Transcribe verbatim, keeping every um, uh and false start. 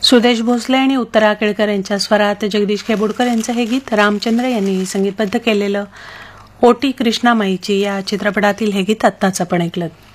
सुदेश भोसले आणि उत्तरा केळकर यांच्या स्वरात जगदीश खेबुडकर यांचं हे गीत रामचंद्र यांनी संगीतबद्ध केलेलं ओटी कृष्णामाईची या चित्रपटातील हे गीत आत्ताच आपण ऐकलं.